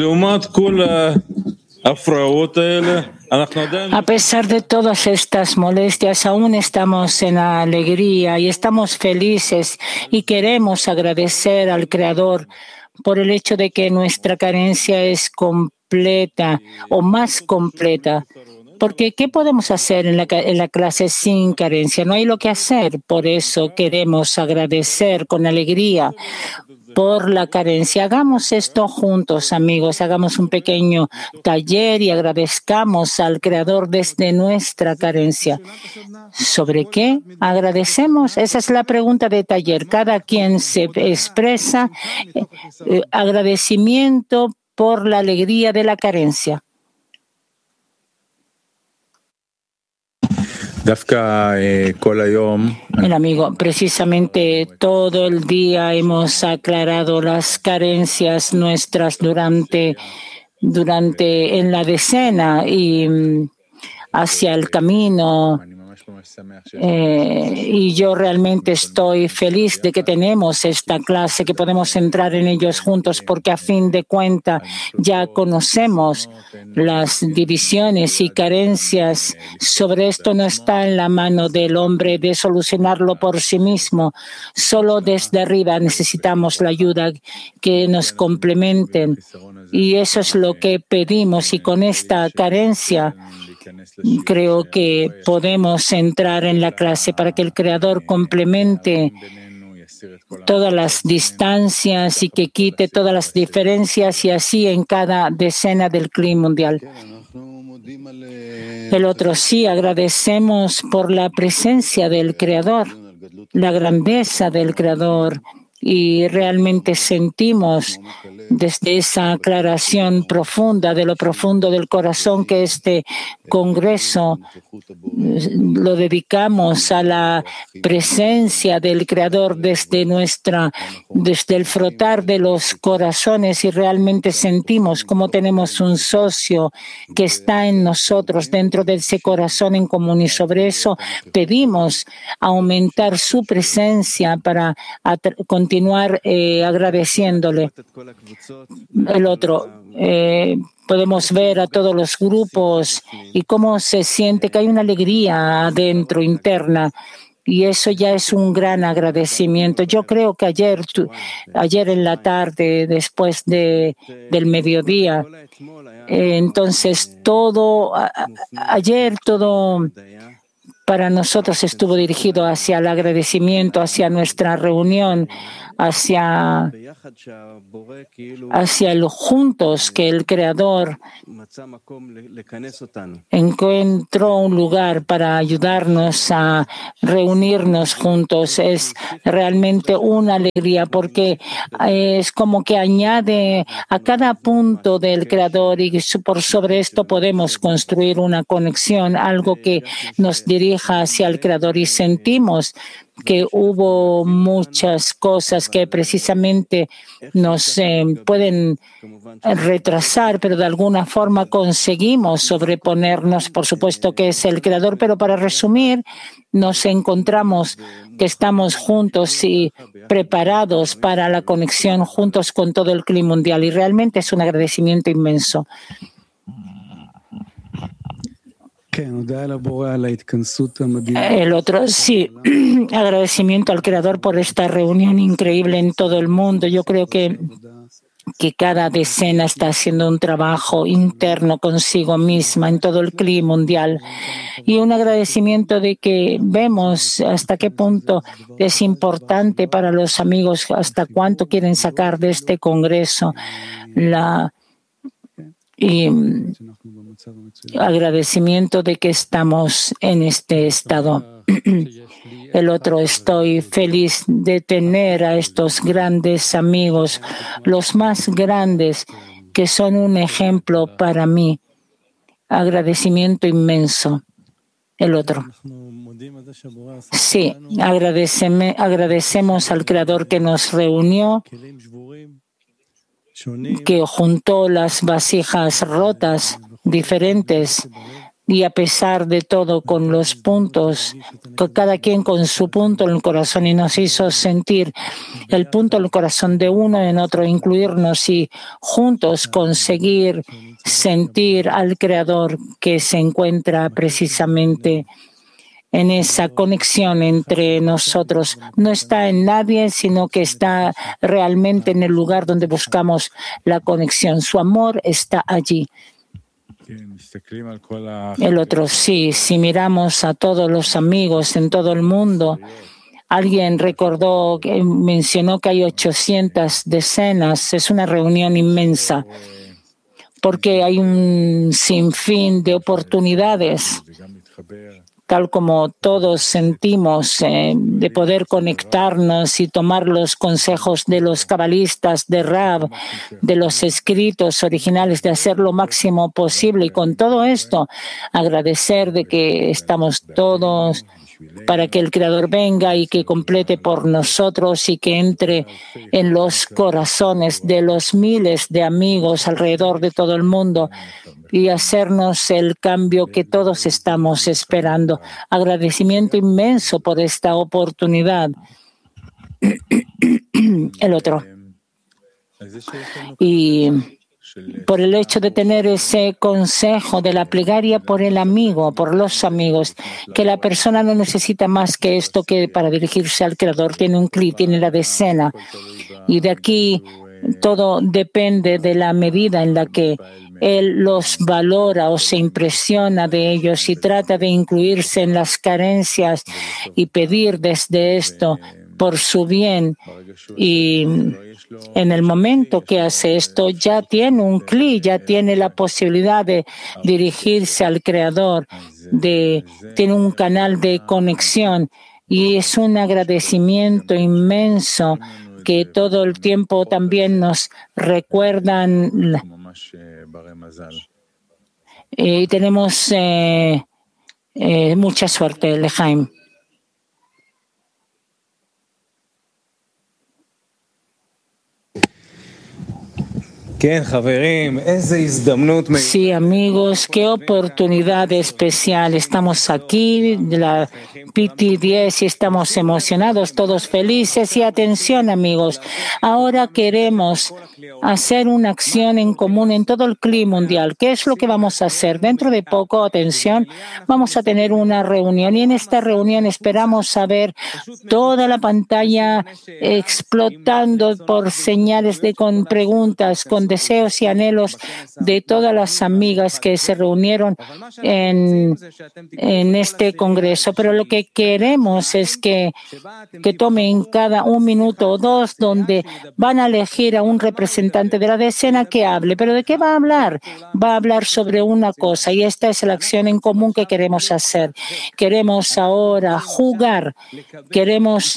A pesar de todas estas molestias, aún estamos en alegría y estamos felices y queremos agradecer al Creador por el hecho de que nuestra carencia es completa o más completa. Porque ¿qué podemos hacer en la clase sin carencia? No hay lo que hacer. Por eso queremos agradecer con alegría por la carencia. Hagamos esto juntos, amigos. Hagamos un pequeño taller y agradezcamos al Creador desde nuestra carencia. ¿Sobre qué agradecemos? Esa es la pregunta de taller. Cada quien se expresa agradecimiento por la alegría de la carencia. El amigo, precisamente todo el día hemos aclarado las carencias nuestras durante en la decena y hacia el camino. Y yo realmente estoy feliz de que tenemos esta clase, que podemos entrar en ellos juntos, porque a fin de cuentas ya conocemos las divisiones y carencias. Sobre esto no está en la mano del hombre de solucionarlo por sí mismo. Solo desde arriba necesitamos la ayuda, que nos complementen. Y eso es lo que pedimos. Y con esta carencia creo que podemos entrar en la clase para que el Creador complemente todas las distancias y que quite todas las diferencias, y así en cada decena del CLI mundial. El otro, sí, agradecemos por la presencia del Creador, la grandeza del Creador, y realmente sentimos desde esa aclaración profunda, de lo profundo del corazón, que este congreso lo dedicamos a la presencia del Creador desde el frotar de los corazones, y realmente sentimos como tenemos un socio que está en nosotros, dentro de ese corazón en común, y sobre eso pedimos aumentar su presencia para continuar agradeciéndole. El otro, podemos ver a todos los grupos y cómo se siente que hay una alegría adentro, interna, y eso ya es un gran agradecimiento. Yo creo que ayer en la tarde, después del mediodía, entonces ayer todo para nosotros estuvo dirigido hacia el agradecimiento, hacia nuestra reunión, hacia el juntos, que el Creador encontró un lugar para ayudarnos a reunirnos juntos. Es realmente una alegría, porque es como que añade a cada punto del Creador, y por sobre esto podemos construir una conexión, algo que nos dirija hacia el Creador, y sentimos que hubo muchas cosas que precisamente nos pueden retrasar, pero de alguna forma conseguimos sobreponernos. Por supuesto que es el Creador, pero para resumir, nos encontramos que estamos juntos y preparados para la conexión juntos con todo el clima mundial, y realmente es un agradecimiento inmenso. El otro, sí, agradecimiento al Creador por esta reunión increíble en todo el mundo. Yo creo que cada decena está haciendo un trabajo interno consigo misma en todo el clima mundial, y un agradecimiento de que vemos hasta qué punto es importante para los amigos, hasta cuánto quieren sacar de este congreso, y agradecimiento de que estamos en este estado. El otro, estoy feliz de tener a estos grandes amigos, los más grandes, que son un ejemplo para mí. Agradecimiento inmenso. El otro, sí, agradecemos al Creador que nos reunió, que juntó las vasijas rotas diferentes Y a pesar de todo, con los puntos, cada quien con su punto en el corazón, y nos hizo sentir el punto en el corazón de uno en otro, incluirnos y juntos conseguir sentir al Creador que se encuentra precisamente en esa conexión entre nosotros. No está en nadie, sino que está realmente en el lugar donde buscamos la conexión. Su amor está allí. El otro, sí, si miramos a todos los amigos en todo el mundo, alguien recordó, mencionó que hay 800 decenas, es una reunión inmensa, porque hay un sinfín de oportunidades, tal como todos sentimos, de poder conectarnos y tomar los consejos de los cabalistas, de Rab, de los escritos originales, de hacer lo máximo posible. Y con todo esto, agradecer de que estamos todos para que el Creador venga y que complete por nosotros y que entre en los corazones de los miles de amigos alrededor de todo el mundo y hacernos el cambio que todos estamos esperando. Agradecimiento inmenso por esta oportunidad. El otro. Y por el hecho de tener ese consejo de la plegaria por el amigo, por los amigos, que la persona no necesita más que esto que para dirigirse al Creador. Tiene un cli, tiene la decena. Y de aquí todo depende de la medida en la que él los valora o se impresiona de ellos y trata de incluirse en las carencias y pedir desde esto por su bien. Y en el momento que hace esto, ya tiene un cli, ya tiene la posibilidad de dirigirse al Creador, tiene un canal de conexión. Y es un agradecimiento inmenso que todo el tiempo también nos recuerdan. Y tenemos mucha suerte, Lejaim. Sí, amigos, qué oportunidad especial. Estamos aquí, de la PT10, y estamos emocionados, todos felices. Y atención, amigos, ahora queremos hacer una acción en común en todo el clima mundial. ¿Qué es lo que vamos a hacer? Dentro de poco, atención, vamos a tener una reunión y en esta reunión esperamos saber toda la pantalla explotando por señales con preguntas, con deseos y anhelos de todas las amigas que se reunieron en este congreso. Pero lo que queremos es que tomen cada un minuto o dos donde van a elegir a un representante de la decena que hable. ¿Pero de qué va a hablar? Va a hablar sobre una cosa y esta es la acción en común que queremos hacer. Queremos ahora jugar, queremos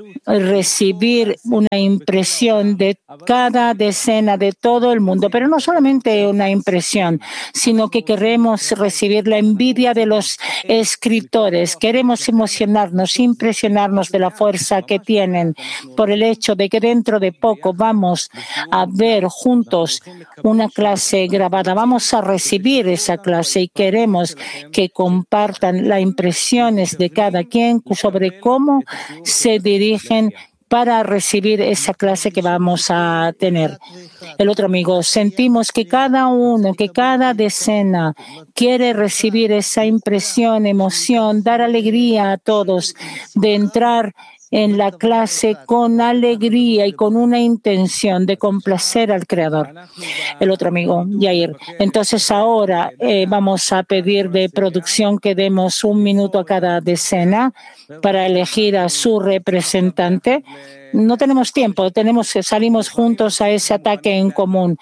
recibir una impresión de cada decena de todo el mundo, pero no solamente una impresión, sino que queremos recibir la envidia de los escritores. Queremos emocionarnos, impresionarnos de la fuerza que tienen por el hecho de que dentro de poco vamos a ver juntos una clase grabada. Vamos a recibir esa clase y queremos que compartan las impresiones de cada quien sobre cómo se dirigen para recibir esa clase que vamos a tener. El otro amigo, sentimos que cada uno, que cada decena quiere recibir esa impresión, emoción, dar alegría a todos de entrar en la clase con alegría y con una intención de complacer al Creador. El otro amigo, Yair. Entonces ahora vamos a pedir de producción que demos un minuto a cada decena para elegir a su representante. No tenemos tiempo, salimos juntos a ese ataque en común.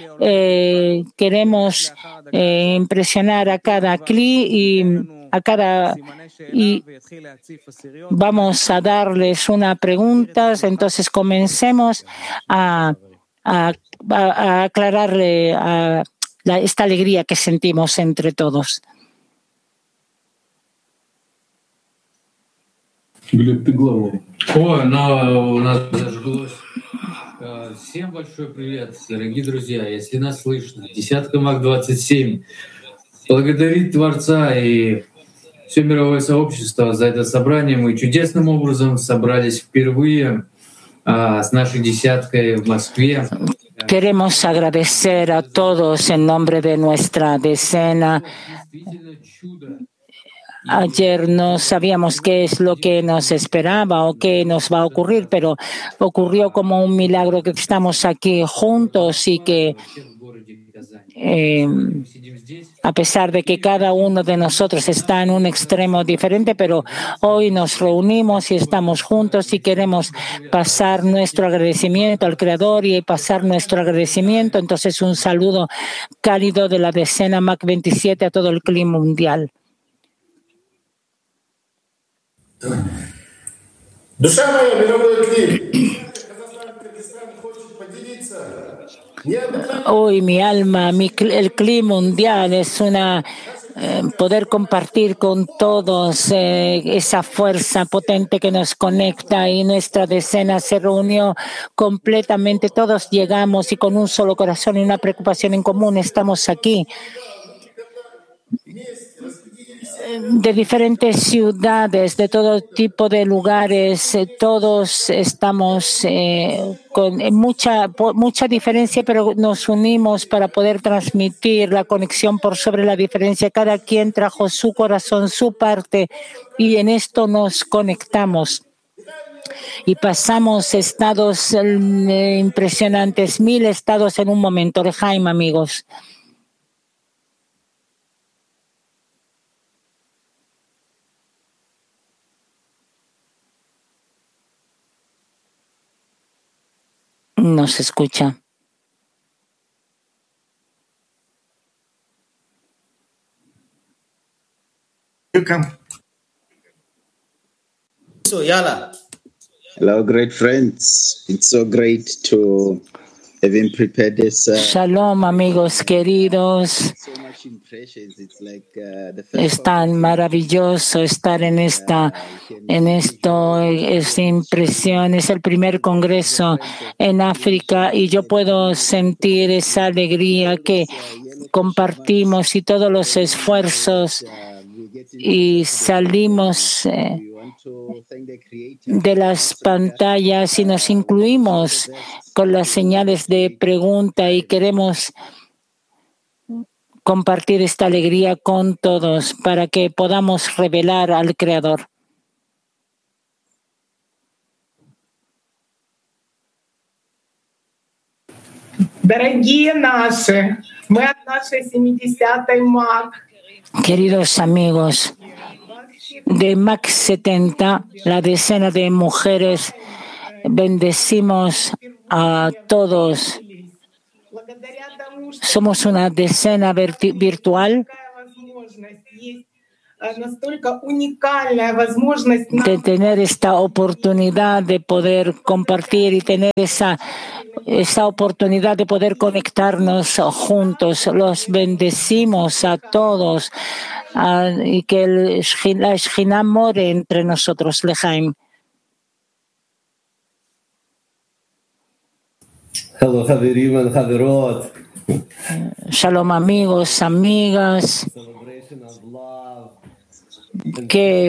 Queremos impresionar a cada cli y vamos a darles una pregunta. Entonces comencemos a aclararle esta alegría que sentimos entre todos. Всем большой привет, дорогие друзья. Если нас слышно, десятка МАК-27. Благодарить Творца и все мировое сообщество за это собрание. Мы чудесным образом собрались впервые с нашей десяткой в Москве. Queremos agradecer a todos en nombre de nuestra decena. Ayer no sabíamos qué es lo que nos esperaba o qué nos va a ocurrir, pero ocurrió como un milagro que estamos aquí juntos y que a pesar de que cada uno de nosotros está en un extremo diferente, pero hoy nos reunimos y estamos juntos y queremos pasar nuestro agradecimiento al Creador y pasar nuestro agradecimiento. Entonces, un saludo cálido de la decena MAC 27 a todo el clima mundial. Hoy mi alma, el clima mundial es poder compartir con todos esa fuerza potente que nos conecta, y nuestra decena se reunió completamente. Todos llegamos y con un solo corazón y una preocupación en común estamos aquí. De diferentes ciudades, de todo tipo de lugares, todos estamos con mucha diferencia, pero nos unimos para poder transmitir la conexión por sobre la diferencia. Cada quien trajo su corazón, su parte, y en esto nos conectamos. Y pasamos estados impresionantes, 1000 estados en un momento. Lejaim, amigos. No se escucha. Hello, great friends. It's so great to have been prepared this. Shalom, amigos queridos. Es tan maravilloso estar en esto, es impresión. Es el primer congreso en África y yo puedo sentir esa alegría que compartimos y todos los esfuerzos, y salimos de las pantallas y nos incluimos con las señales de pregunta y queremos compartir esta alegría con todos para que podamos revelar al Creador. Queridos amigos, de MAC 70, la decena de mujeres, bendecimos a todos. Somos una decena virtual de tener esta oportunidad de poder compartir y tener esa oportunidad de poder conectarnos juntos. Los bendecimos a todos y que la Shekhinah more entre nosotros. Lejaim. Hello, Haverim and Haverot. Shalom, amigos, amigas. Qué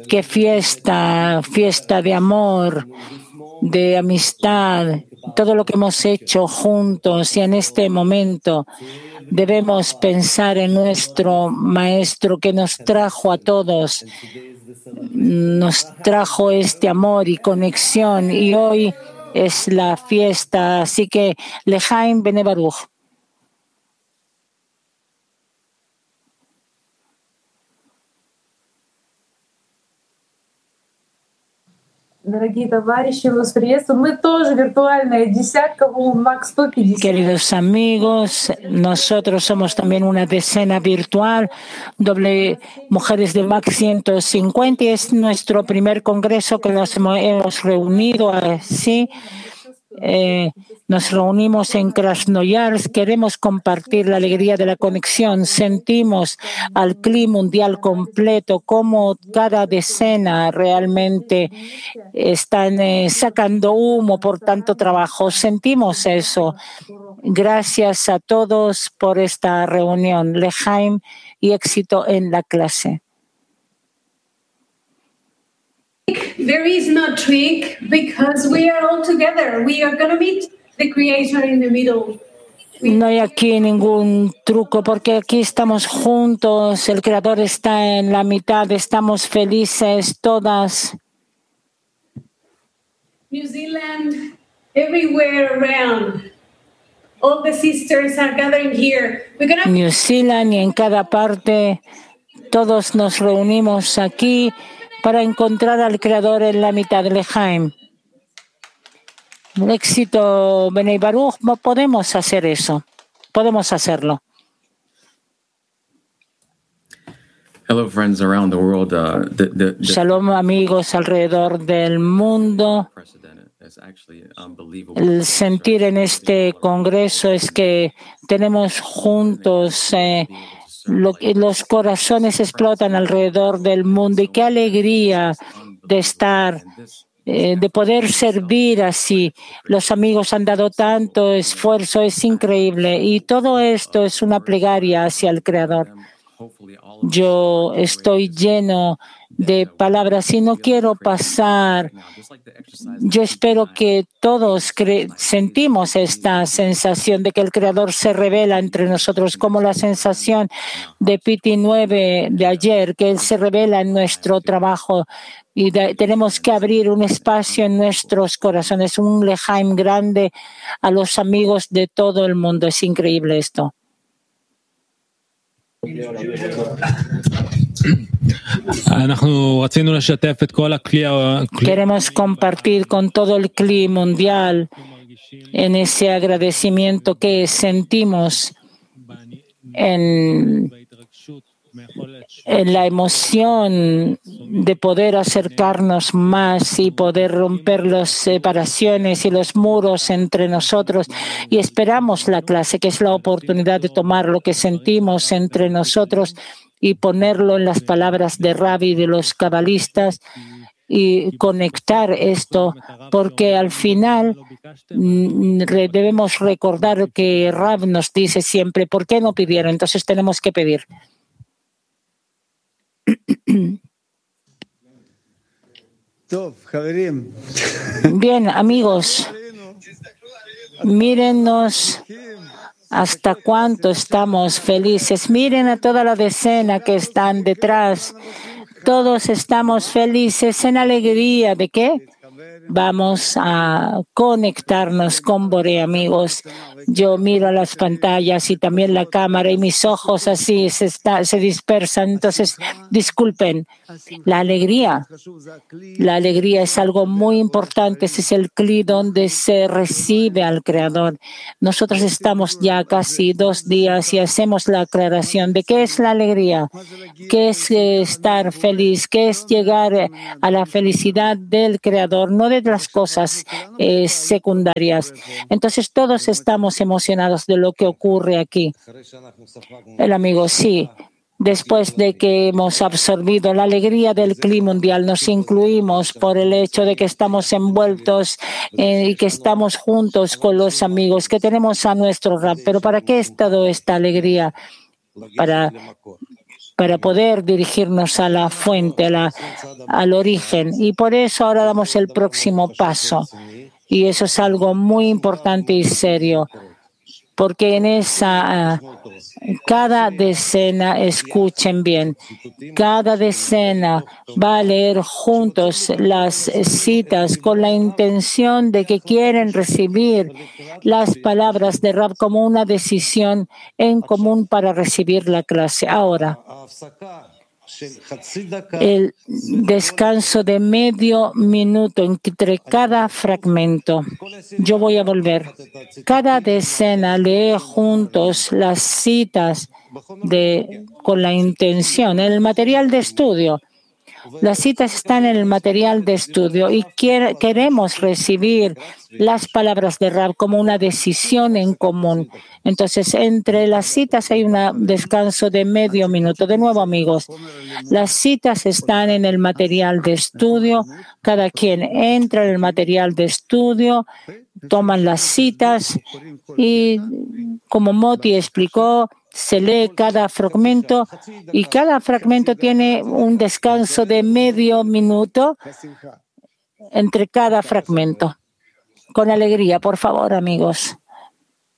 fiesta de amor, de amistad, todo lo que hemos hecho juntos, y en este momento debemos pensar en nuestro Maestro que nos trajo a todos, nos trajo este amor y conexión, y hoy es la fiesta. Así que Lejaim Bene Baruch. Queridos amigos, nosotros somos también una decena virtual, mujeres de MAC 150, y es nuestro primer congreso que nos hemos reunido así. Nos reunimos en Krasnoyarsk, queremos compartir la alegría de la conexión, sentimos al clima mundial completo, como cada decena realmente están sacando humo por tanto trabajo, sentimos eso. Gracias a todos por esta reunión. Lejaim y éxito en la clase. There is no trick because we are all together. We are going to meet the Creator in the middle. No hay aquí ningún truco porque aquí estamos juntos, el Creador está en la mitad, estamos felices todas. New Zealand, everywhere around, all the sisters are gathering here. New Zealand y en cada parte, todos nos reunimos aquí para encontrar al Creador en la mitad de Lejaim. Éxito, Benei Baruch, podemos hacer eso, podemos hacerlo. Hello, friends around the world. Shalom, amigos alrededor del mundo. El sentir en este congreso es que tenemos juntos, los corazones explotan alrededor del mundo y qué alegría de estar, de poder servir así. Los amigos han dado tanto esfuerzo, es increíble y todo esto es una plegaria hacia el Creador. Yo estoy lleno de palabras y no quiero pasar. Yo espero que todos sentimos esta sensación de que el Creador se revela entre nosotros, como la sensación de Piti 9 de ayer, que Él se revela en nuestro trabajo y tenemos que abrir un espacio en nuestros corazones, un Lejaim grande a los amigos de todo el mundo. Es increíble esto. Queremos compartir con todo el CLI mundial en ese agradecimiento que sentimos en la emoción de poder acercarnos más y poder romper las separaciones y los muros entre nosotros. Y esperamos la clase, que es la oportunidad de tomar lo que sentimos entre nosotros y ponerlo en las palabras de Rabbi, de los cabalistas, y conectar esto, porque al final debemos recordar que Rab nos dice siempre, ¿por qué no pidieron? Entonces tenemos que pedir. Bien, amigos, mírennos hasta cuánto estamos felices. Miren a toda la decena que están detrás. Todos estamos felices en alegría. ¿De qué? Vamos a conectarnos con Boré, amigos. Yo miro a las pantallas y también la cámara y mis ojos así se dispersan. Entonces, disculpen. La alegría es algo muy importante. Ese es el CLI donde se recibe al Creador. Nosotros estamos ya casi 2 días y hacemos la aclaración de qué es la alegría, qué es estar feliz, qué es llegar a la felicidad del Creador, no de las cosas secundarias. Entonces todos estamos emocionados de lo que ocurre aquí. El amigo, sí. Después de que hemos absorbido la alegría del clima mundial, nos incluimos por el hecho de que estamos envueltos y que estamos juntos con los amigos, que tenemos a nuestro Rab. Pero ¿para qué es toda esta alegría? Para poder dirigirnos a la fuente, al origen. Y por eso ahora damos el próximo paso. Y eso es algo muy importante y serio. Porque en cada decena, escuchen bien, cada decena va a leer juntos las citas con la intención de que quieren recibir las palabras de Rab como una decisión en común para recibir la clase. Ahora, el descanso de medio minuto entre cada fragmento. Yo voy a volver. Cada decena lee juntos las citas con la intención, en el material de estudio. Las citas están en el material de estudio y queremos recibir las palabras de Rab como una decisión en común. Entonces, entre las citas hay un descanso de medio minuto. De nuevo, amigos, las citas están en el material de estudio. Cada quien entra en el material de estudio, toman las citas y, como Moti explicó, se lee cada fragmento y cada fragmento tiene un descanso de medio minuto entre cada fragmento. Con alegría, por favor, amigos.